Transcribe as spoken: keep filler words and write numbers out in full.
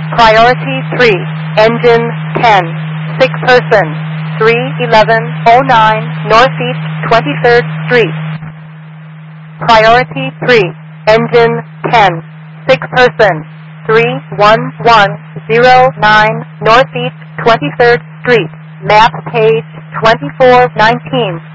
Priority three, engine ten, sick person, three eleven oh nine Northeast twenty-third Street. Priority three, engine ten, sick person, three one one oh nine Northeast twenty-third Street, map page twenty-four nineteen.